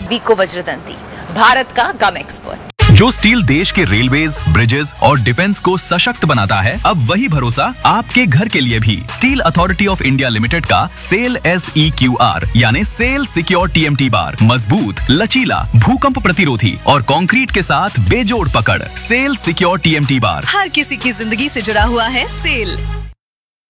वीको वज्रदंती, भारत का गम एक्सपर्ट। जो स्टील देश के रेलवेज, ब्रिजेस और डिफेंस को सशक्त बनाता है, अब वही भरोसा आपके घर के लिए भी। Steel authority of India limited का सेल SEQR यानी सेल सिक्योर TMT बार मजबूत, लचीला, भूकंप प्रतिरोधी और कंक्रीट के साथ बेजोड़ पकड़। सेल सिक्योर TMT बार हर किसी की जिंदगी से जुड़ा हुआ है सेल।